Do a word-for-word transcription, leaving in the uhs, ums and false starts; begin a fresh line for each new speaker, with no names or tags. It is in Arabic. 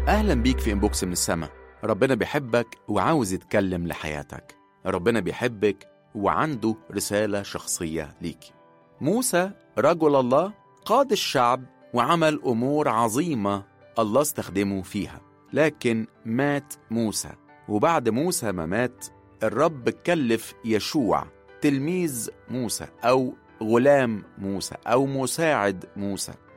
أهلا بيك في إنبوكس من السما. ربنا بيحبك وعاوز يتكلم لحياتك. ربنا بيحبك وعنده رسالة شخصية ليك. موسى رجل الله قاد الشعب وعمل أمور عظيمة الله استخدمه فيها، لكن مات موسى. وبعد موسى ما مات، الرب كلف يشوع تلميذ موسى أو غلام موسى أو مساعد موسى